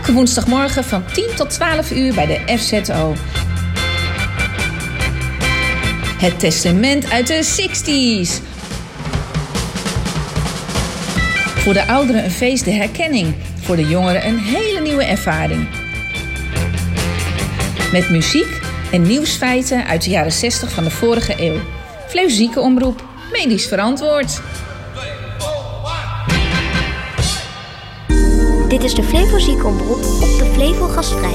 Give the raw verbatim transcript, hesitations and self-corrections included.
Elke woensdagmorgen van tien tot twaalf uur bij de F Z O. Het testament uit de zestig's. Voor de ouderen een feest, de herkenning. Voor de jongeren een hele nieuwe ervaring. Met muziek en nieuwsfeiten uit de jaren zestig van de vorige eeuw. Flevo Ziekenomroep, medisch verantwoord. Dit is de Flevo Ziekenomroep op de Flevo Gastvrij.